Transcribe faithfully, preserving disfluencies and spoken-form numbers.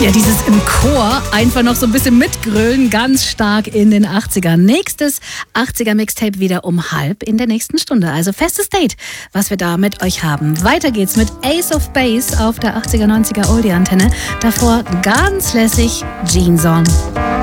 Ja, dieses im Chor einfach noch so ein bisschen mitgrölen, ganz stark in den achtzigern. Nächstes achtziger-Mixtape wieder um halb in der nächsten Stunde. Also festes Date, was wir da mit euch haben. Weiter geht's mit Ace of Base auf der achtziger-neunziger Oldie-Antenne. Davor ganz lässig Jeans On.